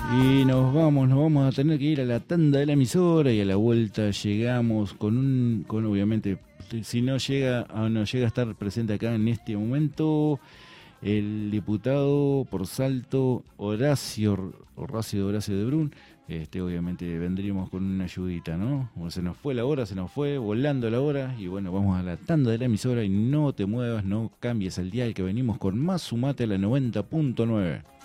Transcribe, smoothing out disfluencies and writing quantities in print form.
Y nos vamos a tener que ir a la tanda de la emisora y a la vuelta llegamos con obviamente, si no llega a estar presente acá en este momento, el diputado por Salto, Horacio de Brun. Obviamente vendríamos con una ayudita, ¿no? Bueno, se nos fue la hora, se nos fue volando la hora y bueno, vamos a la tanda de la emisora y no te muevas, no cambies el dial que venimos con más Sumate a la 90.9.